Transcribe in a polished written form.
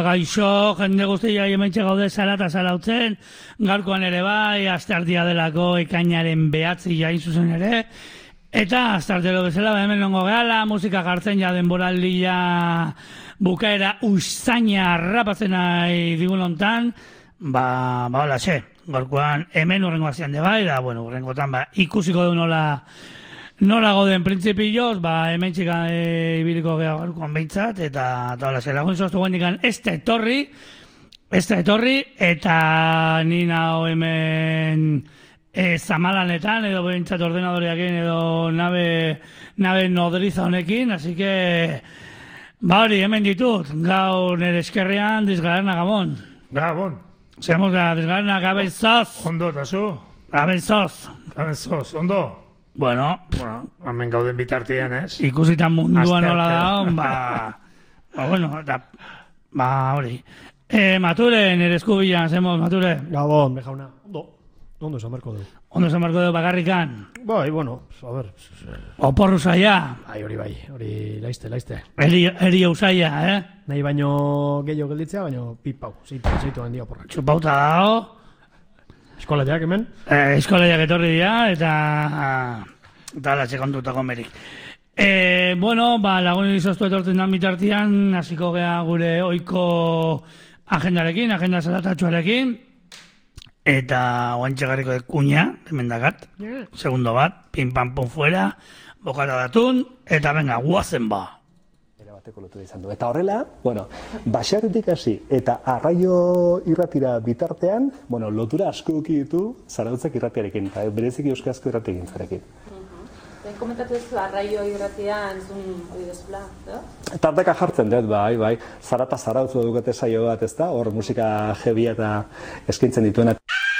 Gaixo, jende guztia hementxe gaude zara eta zarautzen, gaurkoan ere bai, asteartea delako ekainaren 9 jain zuzen ere, eta asteartero bezala hemen nongo gehala, musika jartzen ja denboraldia bukaera usaina rapatzen nahi digun hontan, hola xe, gaurkoan hemen urrengo azian de bai, da, bueno, urrengotan ikusiko du nola goden printzipioz, hemen txika ibiliko geha gaurkoan behintzat, eta hola xe, lagun zoztu guendikan ez da etorri, eta nina hemen zamalanetan, edo behintzat ordenadoreakin, edo nabe nodriza honekin, así que, hori, hemen ditut, gaur nire eskerrean, Dizgalarna Gabon. Gabon. Zeramos da, Dizgalarna, gabezoz. Ondo, eta zu? Gabezoz, ondo. Bueno, hemen gauden bitartian, ez? Ikusitan munduan nola da, bueno, eta, hori. Mature, nire eskubilan, zemos, Mature. Gabon, bejauna. Ondo esan marko dugu. Ondo esan marko dugu bakarrikan. Bai, bueno, a ver. Oporru zaila. Hori laizte. Eri usaila, Nahi baino gehiago gelditzea, baino pipau. Zeitu handia oporrak. Txupauta dao. Eskoleteak hemen? Eskoleteak etorri dira, eta latxe kontutako merik. Bueno, lagun izoztu etortzen da bitartian, hasiko gea gure oiko agendarekin, agenda zaratatxuarekin, eta oantxe garriko de kuña, hemen dakat, segundo bat, pim pam pum fuera, bokata datun, eta venga, guazen ba. Bateko lotura izan du. Eta horrela, Baserritik hasi eta Arraio irratira bitartean, lotura asko duki ditu Zarautzak irratiarekin, eta bereziki euskarazko irratiekin zarekin. Komentatu ez Arraio irratia entzun hori dezula, edo? Tarteka jartzen dut, bai. Zarata Zarautzu dukate saio bat, ez da? Hor musika jebia eta eskaintzen dituena.